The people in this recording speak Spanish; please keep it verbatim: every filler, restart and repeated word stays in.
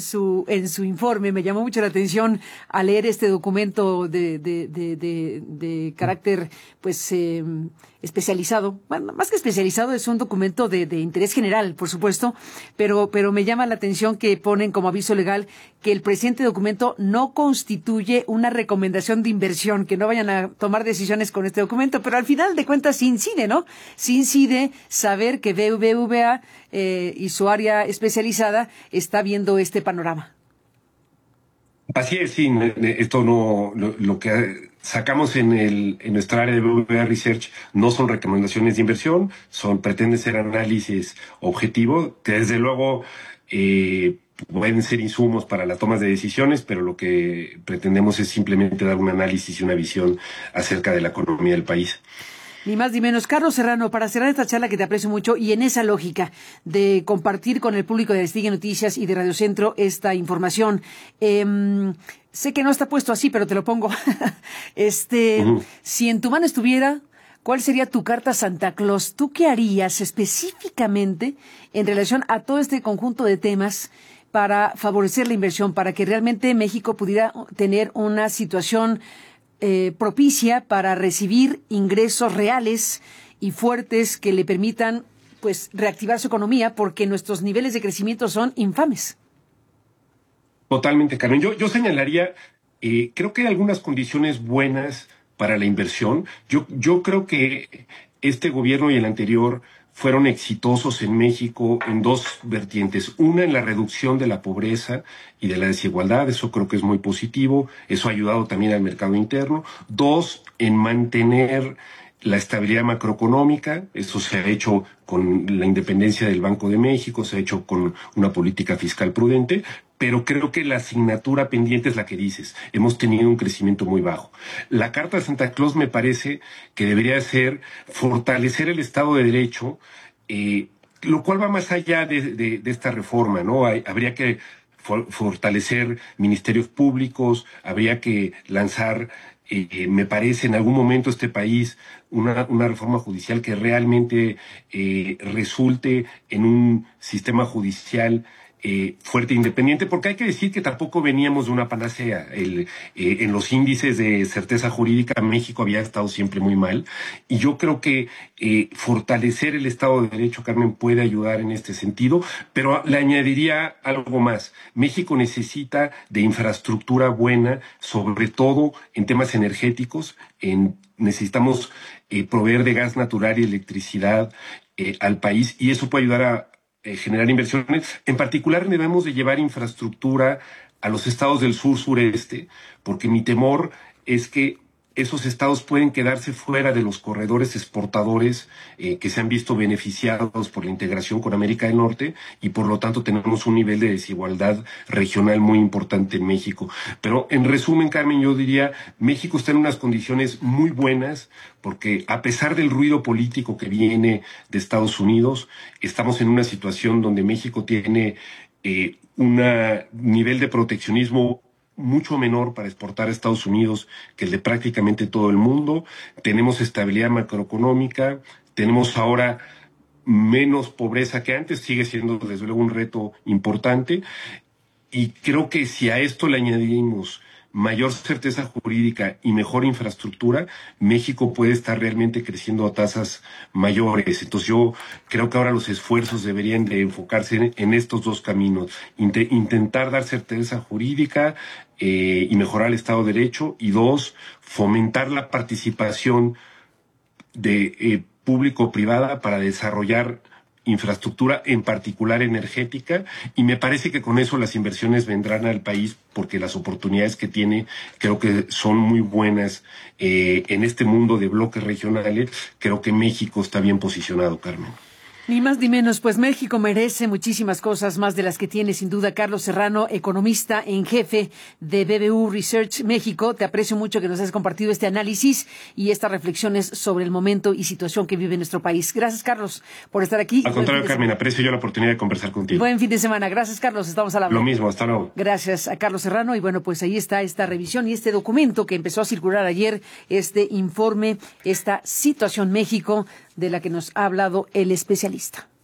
su en su informe. Me llamó mucho la atención al leer este documento de de de de, de carácter pues eh, especializado. Bueno, más que especializado, es un documento de, de interés general, por supuesto, pero pero me llama la atención que ponen como aviso legal que el presente documento no constituye una recomendación de inversión, que no vayan a tomar decisiones con este documento, pero al final de cuentas sí incide, ¿no? Sí incide saber que B B V A eh, y su área especializada está viendo este panorama. Así es, sí, esto no, lo, lo que sacamos en el en nuestra área de B B V A Research no son recomendaciones de inversión, son pretenden ser análisis objetivo, que desde luego eh, pueden ser insumos para la toma de decisiones, pero lo que pretendemos es simplemente dar un análisis y una visión acerca de la economía del país. Ni más ni menos. Carlos Serrano, para cerrar esta charla que te aprecio mucho y en esa lógica de compartir con el público de Aristegui Noticias y de Radio Centro esta información, eh, sé que no está puesto así, pero te lo pongo. este, uh-huh. Si en tu mano estuviera, ¿cuál sería tu carta a Santa Claus? ¿Tú qué harías específicamente en relación a todo este conjunto de temas para favorecer la inversión, para que realmente México pudiera tener una situación Eh, propicia para recibir ingresos reales y fuertes que le permitan pues reactivar su economía, porque nuestros niveles de crecimiento son infames? Totalmente, Carmen. Yo, yo señalaría, eh, creo que hay algunas condiciones buenas para la inversión. Yo, yo creo que este gobierno y el anterior fueron exitosos en México en dos vertientes. Una, en la reducción de la pobreza y de la desigualdad, eso creo que es muy positivo, eso ha ayudado también al mercado interno. Dos, en mantener la estabilidad macroeconómica, eso se ha hecho con la independencia del Banco de México, se ha hecho con una política fiscal prudente, pero creo que la asignatura pendiente es la que dices. Hemos tenido un crecimiento muy bajo. La Carta de Santa Claus me parece que debería ser fortalecer el Estado de Derecho, eh, lo cual va más allá de, de, de esta reforma, ¿no? Hay, habría que for, fortalecer ministerios públicos, habría que lanzar, eh, me parece, en algún momento este país una, una reforma judicial que realmente eh, resulte en un sistema judicial Eh, fuerte e independiente, porque hay que decir que tampoco veníamos de una panacea. El, eh, en los índices de certeza jurídica México había estado siempre muy mal, y yo creo que eh, fortalecer el Estado de Derecho, Carmen, puede ayudar en este sentido, pero le añadiría algo más. México necesita de infraestructura buena, sobre todo en temas energéticos. En, necesitamos eh, proveer de gas natural y electricidad eh, al país, y eso puede ayudar a generar inversiones. En particular, debemos de llevar infraestructura a los estados del sur-sureste, porque mi temor es que esos estados pueden quedarse fuera de los corredores exportadores eh, que se han visto beneficiados por la integración con América del Norte, y por lo tanto tenemos un nivel de desigualdad regional muy importante en México. Pero en resumen, Carmen, yo diría, México está en unas condiciones muy buenas, porque a pesar del ruido político que viene de Estados Unidos, estamos en una situación donde México tiene eh, un nivel de proteccionismo mucho menor para exportar a Estados Unidos que el de prácticamente todo el mundo. Tenemos estabilidad macroeconómica, tenemos ahora menos pobreza que antes, sigue siendo desde luego un reto importante, y creo que si a esto le añadimos mayor certeza jurídica y mejor infraestructura, México puede estar realmente creciendo a tasas mayores. Entonces yo creo que ahora los esfuerzos deberían de enfocarse en, en estos dos caminos. Int- intentar dar certeza jurídica eh, y mejorar el Estado de Derecho, y dos, fomentar la participación de eh, público-privada para desarrollar infraestructura, en particular energética, y me parece que con eso las inversiones vendrán al país, porque las oportunidades que tiene creo que son muy buenas eh, en este mundo de bloques regionales. Creo que México está bien posicionado, Carmen. Ni más ni menos, pues México merece muchísimas cosas más de las que tiene, sin duda. Carlos Serrano, economista en jefe de B B V A Research México, te aprecio mucho que nos has compartido este análisis y estas reflexiones sobre el momento y situación que vive nuestro país. Gracias, Carlos, por estar aquí. Al contrario, Carmen, aprecio yo la oportunidad de conversar contigo. Buen fin de semana. Gracias, Carlos. Estamos al habla. Lo mismo, hasta luego. Gracias a Carlos Serrano. Y bueno, pues ahí está esta revisión y este documento que empezó a circular ayer, este informe, esta situación México de la que nos ha hablado el especialista.